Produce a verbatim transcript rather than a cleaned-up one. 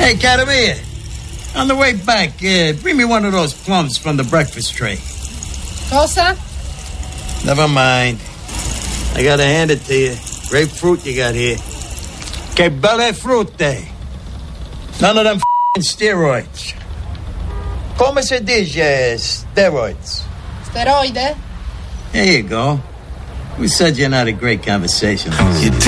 Hey, Catamia, on the way back, uh, bring me one of those plums from the breakfast tray. Cosa? Never mind. I gotta hand it to you. Great fruit you got here. Que belle frutte. None of them f***ing steroids. Como se dice steroids? Steroide? There you go. Who said you're not a great conversationalist?